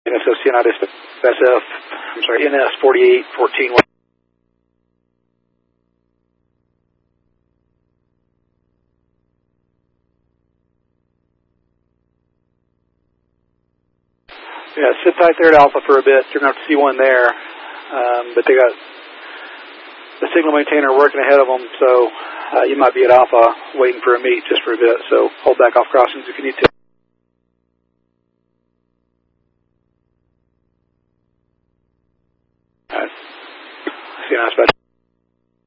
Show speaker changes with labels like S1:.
S1: SOC United SF, I'm sorry, NS 4814. Yeah, sit tight there at Alpha for a bit. You're going to have to see one there. But they got the signal maintainer working ahead of them, so you might be at Alpha waiting for a meet just for a bit. So hold back off crossings if you need to.